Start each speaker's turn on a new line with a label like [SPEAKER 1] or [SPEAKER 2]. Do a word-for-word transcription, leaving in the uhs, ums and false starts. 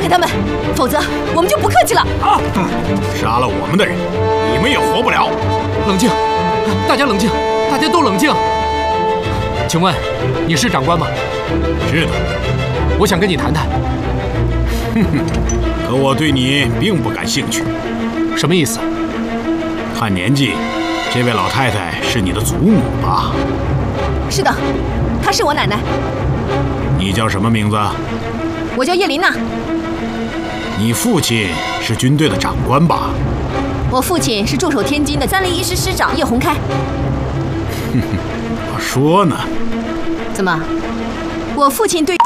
[SPEAKER 1] 给他们，否则我们就不客气了。
[SPEAKER 2] 啊！杀了我们的人，你们也活不了。
[SPEAKER 3] 冷静，大家冷静，大家都冷静。请问你是长官吗？
[SPEAKER 2] 是的。
[SPEAKER 3] 我想跟你谈谈。
[SPEAKER 2] 哼哼，可我对你并不感兴趣。
[SPEAKER 3] 什么意思？
[SPEAKER 2] 看年纪，这位老太太是你的祖母吧？
[SPEAKER 1] 是的，她是我奶奶。
[SPEAKER 2] 你叫什么名字？
[SPEAKER 1] 我叫叶琳娜。
[SPEAKER 2] 你父亲是军队的长官吧？
[SPEAKER 1] 我父亲是驻守天津的三零一师师长叶洪开。
[SPEAKER 2] 哼哼，我说呢。
[SPEAKER 1] 怎么，我父亲对